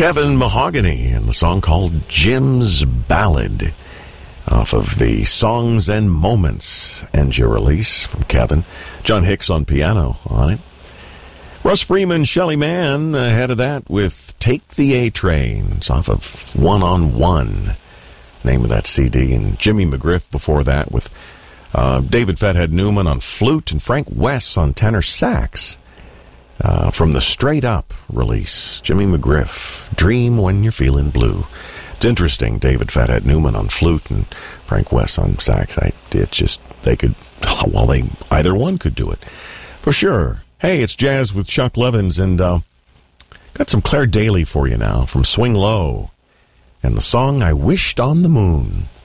Kevin Mahogany and the song called Jim's Ballad off of the Songs and Moments Enja release from Kevin. John Hicks on piano on it. Russ Freeman, Shelly Manne ahead of that with Take the A-Train. It's off of One on One, name of that CD. And Jimmy McGriff before that with David Fathead Newman on flute and Frank West on tenor sax. From the Straight Up release, Jimmy McGriff, Dream When You're Feeling Blue. It's interesting, David Fathead Newman on flute and Frank West on sax. Either one could do it, for sure. Hey, it's Jazz with Chuck Levins, and got some Claire Daly for you now from Swing Low, and the song I Wished on the Moon.